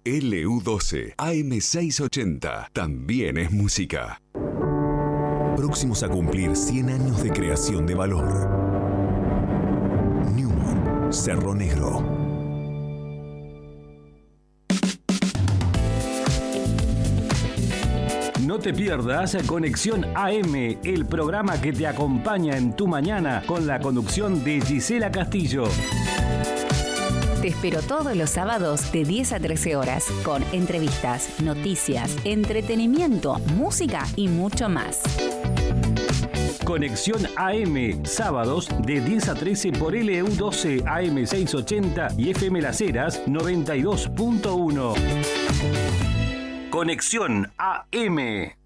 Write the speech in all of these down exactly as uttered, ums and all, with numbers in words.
L U doce A M seiscientos ochenta también es música. Próximos a cumplir cien años de creación de valor. Newman, Cerro Negro. No te pierdas Conexión A M, el programa que te acompaña en tu mañana con la conducción de Gisela Castillo. Te espero todos los sábados de diez a trece horas con entrevistas, noticias, entretenimiento, música y mucho más. Conexión A M, sábados de diez a trece por L U doce A M seiscientos ochenta y F M Las Heras noventa y dos punto uno. Conexión A M.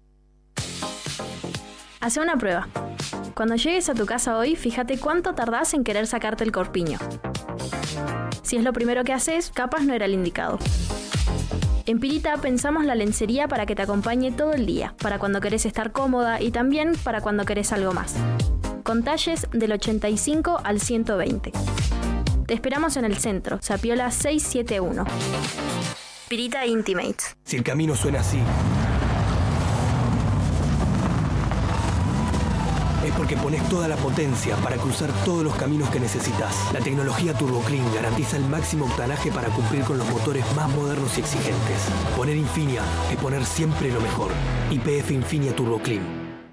Hace una prueba. Cuando llegues a tu casa hoy, fíjate cuánto tardás en querer sacarte el corpiño. Si es lo primero que haces, capaz no era el indicado. En Pirita pensamos la lencería para que te acompañe todo el día, para cuando querés estar cómoda y también para cuando querés algo más. Con talles del ochenta y cinco al ciento veinte. Te esperamos en el centro, Zapiola seiscientos setenta y uno. Pirita Intimates. Si el camino suena así, es porque pones toda la potencia para cruzar todos los caminos que necesitas. La tecnología Turbo Clean garantiza el máximo octanaje para cumplir con los motores más modernos y exigentes. Poner Infinia es poner siempre lo mejor. Y P F Infinia Turbo Clean.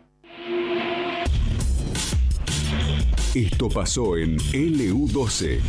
Esto pasó en L U doce.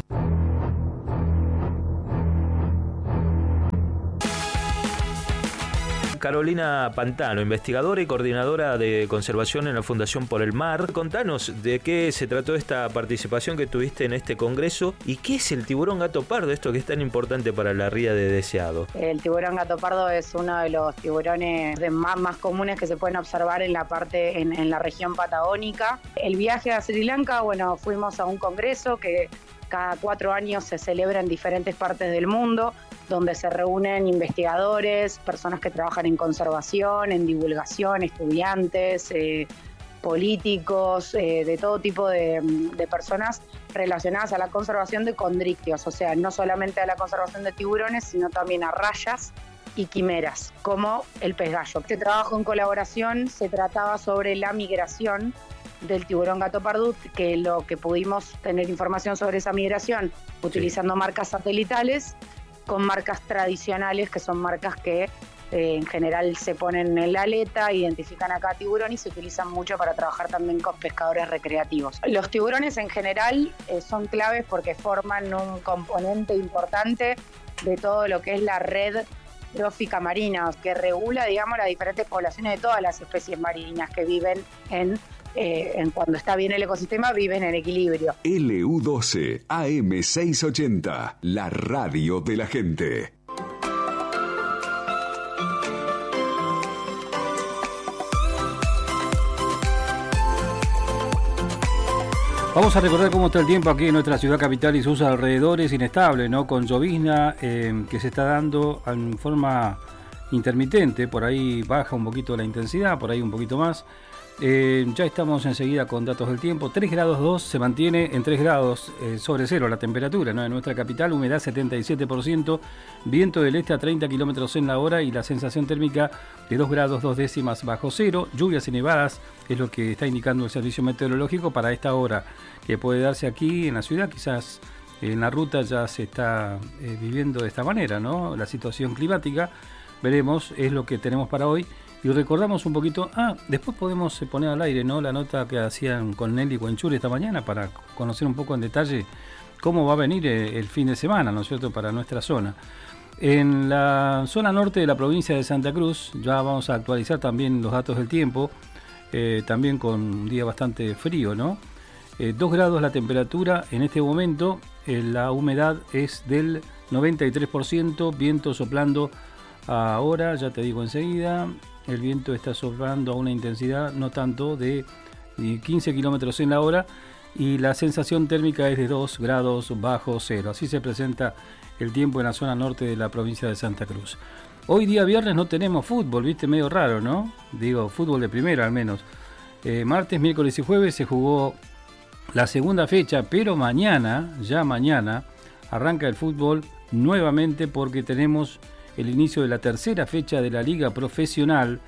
Carolina Pantano, investigadora y coordinadora de conservación en la Fundación Por el Mar. Contanos de qué se trató esta participación que tuviste en este congreso y qué es el tiburón gato pardo, esto que es tan importante para la ría de Deseado. El tiburón gato pardo es uno de los tiburones más, más comunes que se pueden observar en la parte, en, en la región patagónica. El viaje a Sri Lanka, bueno, fuimos a un congreso que cada cuatro años se celebra en diferentes partes del mundo, donde se reúnen investigadores, personas que trabajan en conservación, en divulgación, estudiantes, eh, políticos, eh, de todo tipo de, de personas relacionadas a la conservación de condrictios, o sea, no solamente a la conservación de tiburones, sino también a rayas y quimeras, como el pez gallo. Este trabajo en colaboración se trataba sobre la migración del tiburón gato pardo, que lo que pudimos tener información sobre esa migración utilizando sí. marcas satelitales con marcas tradicionales, que son marcas que eh, en general se ponen en la aleta, identifican a cada tiburón y se utilizan mucho para trabajar también con pescadores recreativos. Los tiburones en general eh, son claves porque forman un componente importante de todo lo que es la red trófica marina, que regula, digamos, las diferentes poblaciones de todas las especies marinas que viven en Eh, en cuando está bien el ecosistema, viven en equilibrio. L U doce A M seiscientos ochenta, la radio de la gente. Vamos a recordar cómo está el tiempo aquí en nuestra ciudad capital y sus alrededores, inestable, ¿no? Con llovizna eh, que se está dando en forma intermitente, por ahí baja un poquito la intensidad, por ahí un poquito más. Eh, ya estamos enseguida con datos del tiempo. tres grados dos se mantiene en tres grados eh, sobre cero la temperatura, ¿no? En nuestra capital, humedad setenta y siete por ciento, viento del este a treinta kilómetros en la hora y la sensación térmica de dos grados dos décimas bajo cero. Lluvias y nevadas es lo que está indicando el servicio meteorológico para esta hora, que puede darse aquí en la ciudad. Quizás en la ruta ya se está eh, viviendo de esta manera, ¿no? La situación climática, veremos, es lo que tenemos para hoy. Y recordamos un poquito, ah, después podemos poner al aire, ¿no? La nota que hacían con Nelly Huenchuri esta mañana para conocer un poco en detalle cómo va a venir el fin de semana, ¿no es cierto?, para nuestra zona. En la zona norte de la provincia de Santa Cruz, ya vamos a actualizar también los datos del tiempo, eh, también con un día bastante frío, ¿no? Eh, dos grados la temperatura en este momento, eh, la humedad es del noventa y tres por ciento, viento soplando ahora, ya te digo enseguida. El viento está soplando a una intensidad no tanto de quince kilómetros en la hora y la sensación térmica es de dos grados bajo cero. Así se presenta el tiempo en la zona norte de la provincia de Santa Cruz. Hoy día viernes no tenemos fútbol, viste, medio raro, ¿no? Digo, fútbol de primera al menos. Eh, martes, miércoles y jueves se jugó la segunda fecha, pero mañana, ya mañana, arranca el fútbol nuevamente porque tenemos el inicio de la tercera fecha de la Liga Profesional.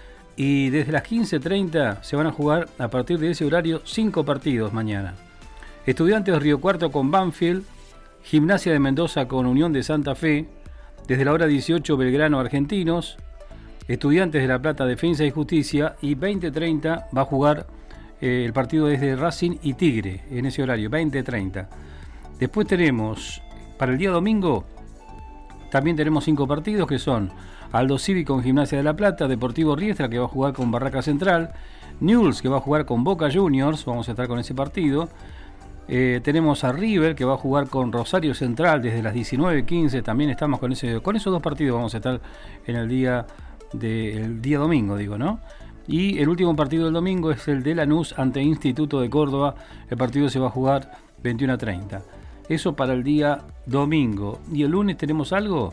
Y desde las quince treinta se van a jugar a partir de ese horario cinco partidos mañana. Estudiantes de Río Cuarto con Banfield, Gimnasia de Mendoza con Unión de Santa Fe, desde la hora dieciocho Belgrano Argentinos, Estudiantes de La Plata Defensa y Justicia, y veinte treinta va a jugar eh, el partido desde Racing y Tigre, en ese horario, veinte treinta. Después tenemos, para el día domingo, también tenemos cinco partidos que son Aldo Civi con Gimnasia de La Plata, Deportivo Riestra que va a jugar con Barraca Central, Newell's que va a jugar con Boca Juniors, vamos a estar con ese partido. Eh, tenemos a River que va a jugar con Rosario Central desde las diecinueve quince, también estamos con ese, con esos dos partidos vamos a estar en el día de, el día domingo, digo, ¿no? Y el último partido del domingo es el de Lanús ante Instituto de Córdoba, el partido se va a jugar veintiuno treinta. Eso para el día domingo. Y el lunes tenemos algo.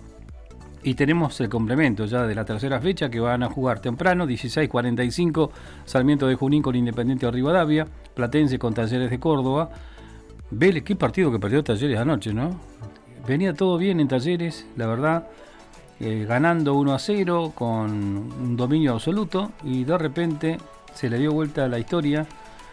Y tenemos el complemento ya de la tercera fecha que van a jugar temprano, dieciséis cuarenta y cinco, Sarmiento de Junín con Independiente de Rivadavia, Platense con Talleres de Córdoba. Vélez, qué partido que perdió Talleres anoche, ¿no? Venía todo bien en Talleres, la verdad, eh, ganando uno a cero con un dominio absoluto y de repente se le dio vuelta a la historia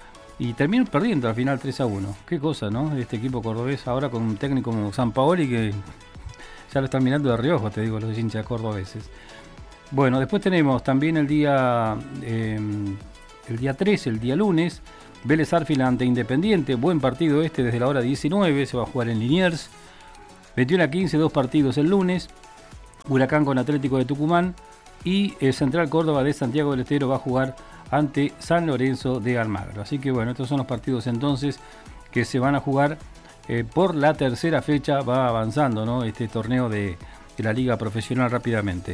y terminó perdiendo al final tres a uno. Qué cosa, ¿no? Este equipo cordobés ahora con un técnico como Sampaoli que ya lo están mirando de reojo, te digo, los hinchas cordobeses. Bueno, después tenemos también el día eh, el día tres, el día lunes, Vélez Arfield ante Independiente, buen partido este desde la hora diecinueve, se va a jugar en Liniers. veintiuno a quince, dos partidos el lunes, Huracán con Atlético de Tucumán y el Central Córdoba de Santiago del Estero va a jugar ante San Lorenzo de Almagro. Así que bueno, estos son los partidos entonces que se van a jugar Eh, por la tercera fecha. Va avanzando, ¿no?, este torneo de, de la Liga Profesional rápidamente.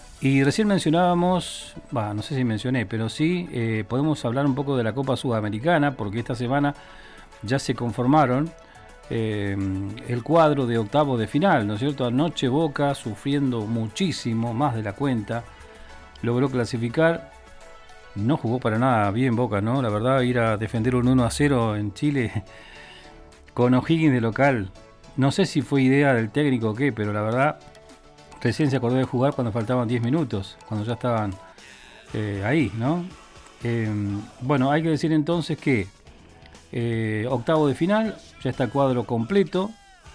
Y recién mencionábamos, bah, no sé si mencioné, pero sí eh, podemos hablar un poco de la Copa Sudamericana, porque esta semana ya se conformaron eh, el cuadro de octavo de final, ¿no es cierto? Anoche Boca, sufriendo muchísimo, más de la cuenta, logró clasificar. No jugó para nada bien Boca, ¿no? La verdad, ir a defender un uno a cero en Chile con O'Higgins de local, no sé si fue idea del técnico o qué, pero la verdad, recién se acordó de jugar cuando faltaban diez minutos, cuando ya estaban eh, ahí, ¿no? Eh, bueno, hay que decir entonces que eh, octavo de final, ya está el cuadro completo,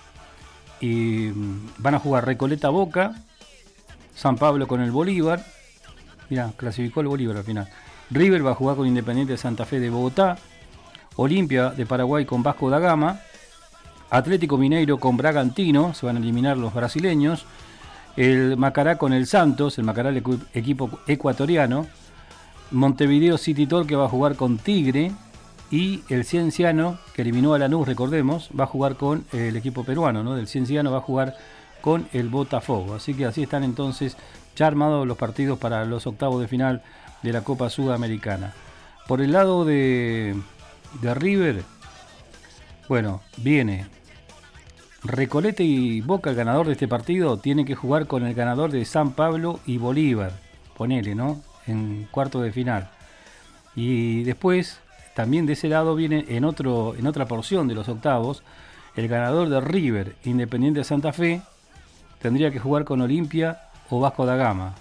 y van a jugar Recoleta Boca, San Pablo con el Bolívar, mirá, clasificó el Bolívar al final, River va a jugar con Independiente de Santa Fe de Bogotá, Olimpia de Paraguay con Vasco da Gama, Atlético Mineiro con Bragantino, se van a eliminar los brasileños, el Macará con el Santos, el Macará el equipo ecuatoriano, Montevideo City Torque que va a jugar con Tigre, y el Cienciano, que eliminó a Lanús, recordemos, va a jugar con el equipo peruano, ¿no? Del Cienciano va a jugar con el Botafogo. Así que así están entonces ya armados los partidos para los octavos de final de la Copa Sudamericana. Por el lado de, de River, bueno, viene Recoleta y Boca, el ganador de este partido, tiene que jugar con el ganador de San Pablo y Bolívar, ponele, ¿no?, en cuarto de final. Y después, también de ese lado viene en, otro, en otra porción de los octavos, el ganador de River, Independiente de Santa Fe, tendría que jugar con Olimpia o Vasco da Gama.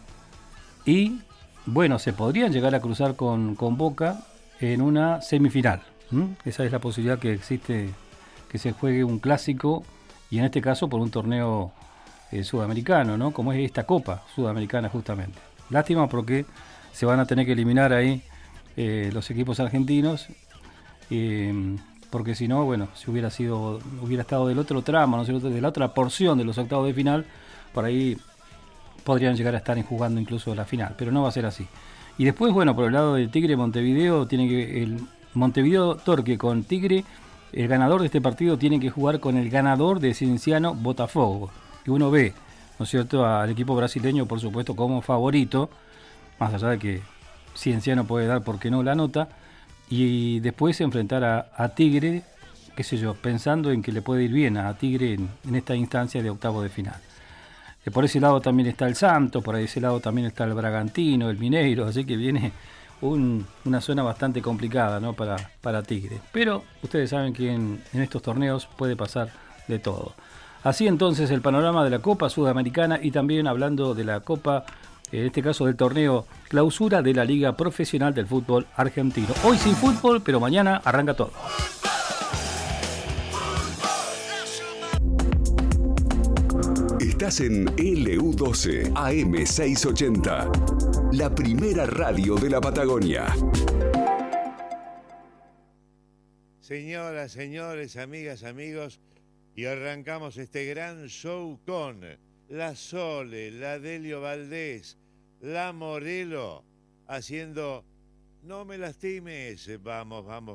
Y, bueno, se podrían llegar a cruzar con, con Boca en una semifinal. ¿Mm? Esa es la posibilidad que existe, que se juegue un clásico, y en este caso por un torneo eh, sudamericano, ¿no?, como es esta Copa Sudamericana justamente. Lástima porque se van a tener que eliminar ahí eh, los equipos argentinos, eh, porque si no, bueno, si hubiera sido, hubiera estado del otro tramo, ¿no?, de la otra porción de los octavos de final, por ahí podrían llegar a estar jugando incluso la final, pero no va a ser así. Y después, bueno, por el lado de Tigre Montevideo, tiene que el Montevideo Torque con Tigre, el ganador de este partido tiene que jugar con el ganador de Cienciano Botafogo, que uno ve, ¿no es cierto?, al equipo brasileño, por supuesto, como favorito, más allá de que Cienciano puede dar, ¿por qué no?, la nota, y después enfrentar a, a Tigre, qué sé yo, pensando en que le puede ir bien a Tigre en, en esta instancia de octavo de final. Eh, por ese lado también está el Santos, por ese lado también está el Bragantino, el Mineiro, así que viene un, una zona bastante complicada, ¿no?, para, para Tigre. Pero ustedes saben que en, en estos torneos puede pasar de todo. Así entonces el panorama de la Copa Sudamericana y también hablando de la Copa, en este caso del torneo clausura de la Liga Profesional del Fútbol Argentino. Hoy sin fútbol, pero mañana arranca todo. Estás en L U doce A M seiscientos ochenta, la primera radio de la Patagonia. Señoras, señores, amigas, amigos, y arrancamos este gran show con la Sole, la Delio Valdés, la Morelo, haciendo No me lastimes. Vamos, vamos.